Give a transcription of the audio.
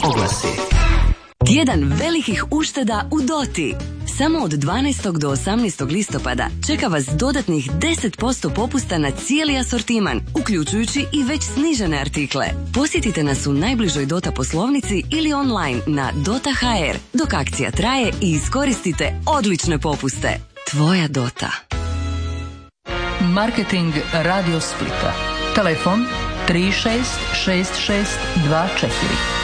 Oglasi. Tjedan velikih ušteda u Doti. Samo od 12. do 18. listopada čeka vas dodatnih 10% popusta na cijeli asortiman, uključujući i već snižene artikle. Posjetite nas u najbližoj Dota poslovnici ili online na dota.hr dok akcija traje i iskoristite odlične popuste. Tvoja Dota. Marketing Radio Splita. Telefon 366624.